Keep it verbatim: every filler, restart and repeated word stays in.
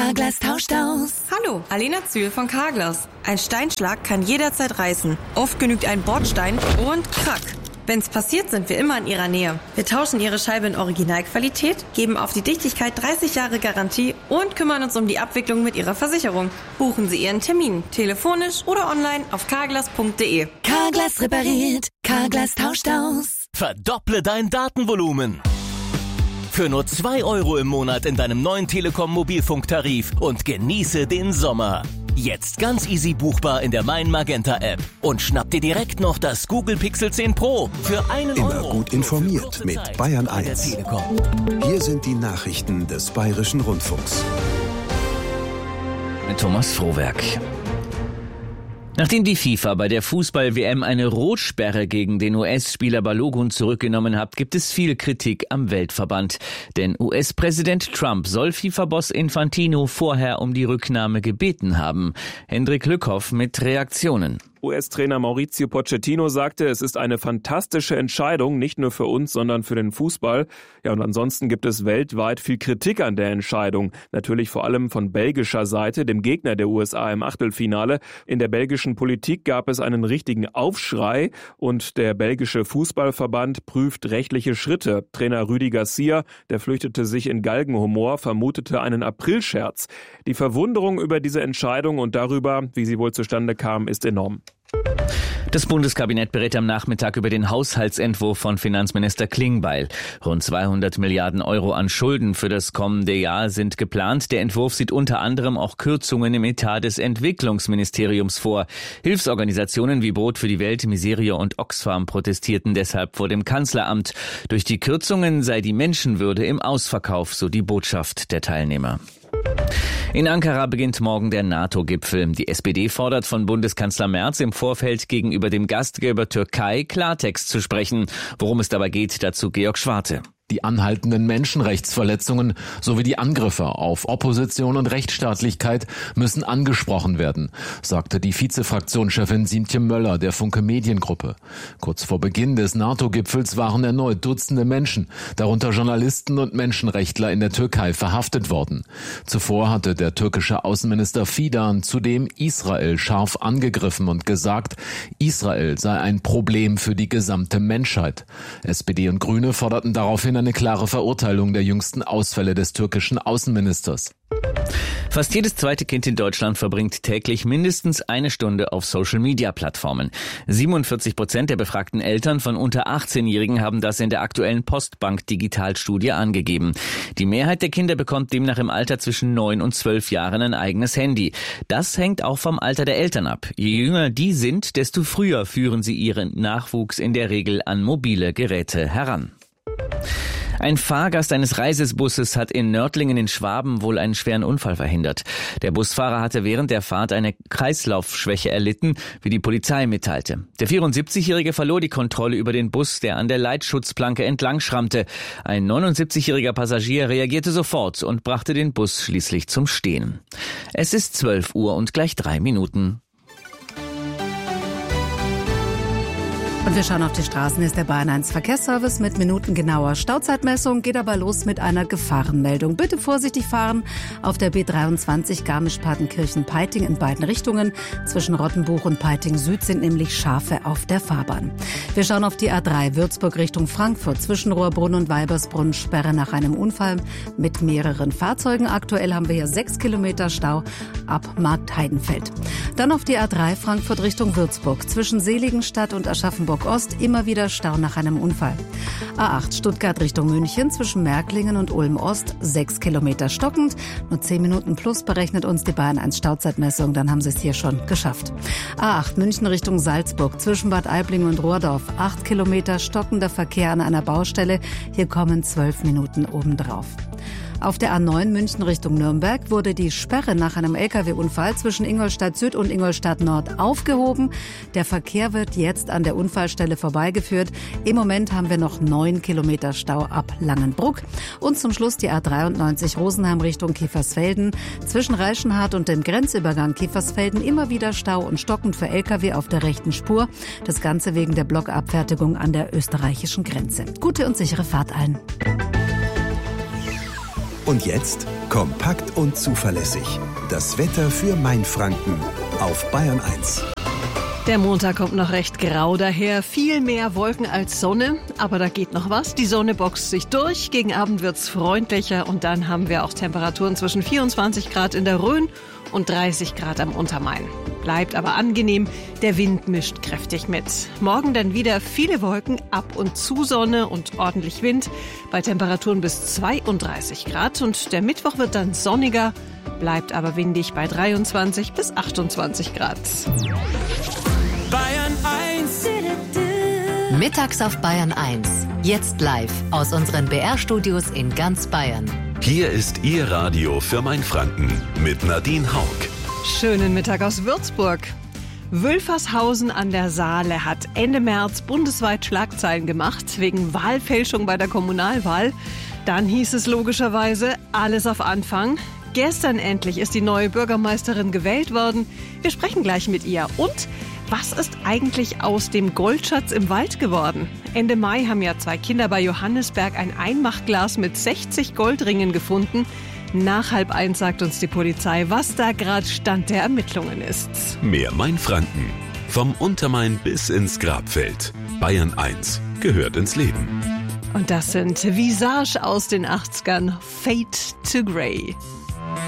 Carglass tauscht aus. Hallo, Alena Zühl von Carglass. Ein Steinschlag kann jederzeit reißen. Oft genügt ein Bordstein und krack. Wenn's passiert, sind wir immer in Ihrer Nähe. Wir tauschen Ihre Scheibe in Originalqualität, geben auf die Dichtigkeit dreißig Jahre Garantie und kümmern uns um die Abwicklung mit Ihrer Versicherung. Buchen Sie Ihren Termin, telefonisch oder online auf carglass punkt de. Carglass repariert, Carglass tauscht aus. Verdopple dein Datenvolumen. Für nur zwei Euro im Monat in deinem neuen Telekom-Mobilfunktarif und genieße den Sommer. Jetzt ganz easy buchbar in der Mein Magenta App. Und schnapp dir direkt noch das Google Pixel zehn Pro für einen Immer Euro. gut informiert mit Bayern eins. Hier sind die Nachrichten des Bayerischen Rundfunks. Mit Thomas Frohwerk. Nachdem die FIFA bei der Fußball-W M eine Rotsperre gegen den U S-Spieler Balogun zurückgenommen hat, gibt es viel Kritik am Weltverband. Denn U S-Präsident Trump soll FIFA-Boss Infantino vorher um die Rücknahme gebeten haben. Hendrik Lückhoff mit Reaktionen. U S-Trainer Mauricio Pochettino sagte, es ist eine fantastische Entscheidung, nicht nur für uns, sondern für den Fußball. Ja, und ansonsten gibt es weltweit viel Kritik an der Entscheidung. Natürlich vor allem von belgischer Seite, dem Gegner der U S A im Achtelfinale. In der belgischen Politik gab es einen richtigen Aufschrei und der belgische Fußballverband prüft rechtliche Schritte. Trainer Rudi Garcia, der flüchtete sich in Galgenhumor, vermutete einen Aprilscherz. Die Verwunderung über diese Entscheidung und darüber, wie sie wohl zustande kam, ist enorm. Das Bundeskabinett berät am Nachmittag über den Haushaltsentwurf von Finanzminister Klingbeil. Rund zweihundert Milliarden Euro an Schulden für das kommende Jahr sind geplant. Der Entwurf sieht unter anderem auch Kürzungen im Etat des Entwicklungsministeriums vor. Hilfsorganisationen wie Brot für die Welt, Miseria und Oxfam protestierten deshalb vor dem Kanzleramt. Durch die Kürzungen sei die Menschenwürde im Ausverkauf, so die Botschaft der Teilnehmer. In Ankara beginnt morgen der NATO-Gipfel. Die S P D fordert von Bundeskanzler Merz im Vorfeld gegenüber dem Gastgeber Türkei Klartext zu sprechen. Worum es dabei geht, dazu Georg Schwarte. Die anhaltenden Menschenrechtsverletzungen sowie die Angriffe auf Opposition und Rechtsstaatlichkeit müssen angesprochen werden, sagte die Vize-Fraktionschefin Siemtje Möller der Funke Mediengruppe. Kurz vor Beginn des NATO-Gipfels waren erneut Dutzende Menschen, darunter Journalisten und Menschenrechtler in der Türkei, verhaftet worden. Zuvor hatte der türkische Außenminister Fidan zudem Israel scharf angegriffen und gesagt, Israel sei ein Problem für die gesamte Menschheit. S P D und Grüne forderten daraufhin eine klare Verurteilung der jüngsten Ausfälle des türkischen Außenministers. Fast jedes zweite Kind in Deutschland verbringt täglich mindestens eine Stunde auf Social-Media-Plattformen. siebenundvierzig Prozent der befragten Eltern von unter achtzehnjährigen haben das in der aktuellen Postbank-Digitalstudie angegeben. Die Mehrheit der Kinder bekommt demnach im Alter zwischen neun und zwölf Jahren ein eigenes Handy. Das hängt auch vom Alter der Eltern ab. Je jünger die sind, desto früher führen sie ihren Nachwuchs in der Regel an mobile Geräte heran. Ein Fahrgast eines Reisebusses hat in Nördlingen in Schwaben wohl einen schweren Unfall verhindert. Der Busfahrer hatte während der Fahrt eine Kreislaufschwäche erlitten, wie die Polizei mitteilte. Der vierundsiebzigjährige verlor die Kontrolle über den Bus, der an der Leitschutzplanke entlang schrammte. Ein neunundsiebzigjähriger Passagier reagierte sofort und brachte den Bus schließlich zum Stehen. Es ist zwölf Uhr und gleich drei Minuten. Und wir schauen auf die Straßen. Hier ist der Bayern eins Verkehrsservice mit minutengenauer Stauzeitmessung. Geht aber los mit einer Gefahrenmeldung. Bitte vorsichtig fahren auf der B dreiundzwanzig Garmisch-Partenkirchen-Peiting in beiden Richtungen. Zwischen Rottenbuch und Peiting Süd sind nämlich Schafe auf der Fahrbahn. Wir schauen auf die A drei Würzburg Richtung Frankfurt. Zwischen Rohrbrunn und Weibersbrunn Sperre nach einem Unfall mit mehreren Fahrzeugen. Aktuell haben wir hier sechs Kilometer Stau ab Marktheidenfeld. Dann auf die A drei Frankfurt Richtung Würzburg. Zwischen Seligenstadt und Aschaffenburg Ost immer wieder Stau nach einem Unfall. A acht Stuttgart Richtung München zwischen Märklingen und Ulm Ost sechs Kilometer stockend. Nur zehn Minuten plus berechnet uns die Bayern eins Stauzeitmessung, dann haben sie es hier schon geschafft. A acht München Richtung Salzburg zwischen Bad Aibling und Rohrdorf acht Kilometer stockender Verkehr an einer Baustelle. Hier kommen zwölf Minuten obendrauf. Auf der A neun München Richtung Nürnberg wurde die Sperre nach einem L K W-Unfall zwischen Ingolstadt Süd und Ingolstadt Nord aufgehoben. Der Verkehr wird jetzt an der Unfallstelle vorbeigeführt. Im Moment haben wir noch neun Kilometer Stau ab Langenbruck. Und zum Schluss die A dreiundneunzig Rosenheim Richtung Kiefersfelden. Zwischen Reichenhard und dem Grenzübergang Kiefersfelden immer wieder Stau und stockend für L K W auf der rechten Spur. Das Ganze wegen der Blockabfertigung an der österreichischen Grenze. Gute und sichere Fahrt allen. Und jetzt kompakt und zuverlässig. Das Wetter für Mainfranken auf Bayern eins. Der Montag kommt noch recht grau daher, viel mehr Wolken als Sonne, aber da geht noch was. Die Sonne boxt sich durch, gegen Abend wird's freundlicher und dann haben wir auch Temperaturen zwischen vierundzwanzig Grad in der Rhön und dreißig Grad am Untermain. Bleibt aber angenehm, der Wind mischt kräftig mit. Morgen dann wieder viele Wolken, ab und zu Sonne und ordentlich Wind, bei Temperaturen bis zweiunddreißig Grad und der Mittwoch wird dann sonniger, bleibt aber windig bei dreiundzwanzig bis achtundzwanzig Grad. Bayern eins. Mittags auf Bayern eins. Jetzt live aus unseren B R-Studios in ganz Bayern. Hier ist Ihr Radio für Mainfranken mit Nadine Haug. Schönen Mittag aus Würzburg. Wülfershausen an der Saale hat Ende März bundesweit Schlagzeilen gemacht wegen Wahlfälschung bei der Kommunalwahl. Dann hieß es logischerweise alles auf Anfang. Gestern endlich ist die neue Bürgermeisterin gewählt worden. Wir sprechen gleich mit ihr. Und was ist eigentlich aus dem Goldschatz im Wald geworden? Ende Mai haben ja zwei Kinder bei Johannisberg ein Einmachglas mit sechzig Goldringen gefunden. Nach halb eins sagt uns die Polizei, was da gerade Stand der Ermittlungen ist. Mehr Mainfranken. Vom Untermain bis ins Grabfeld. Bayern eins gehört ins Leben. Und das sind Visage aus den achtzigern, Fade to Grey.